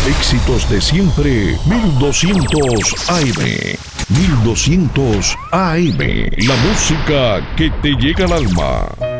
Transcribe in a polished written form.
Éxitos de siempre, 1200 AM. 1200 AM. La música que te llega al alma.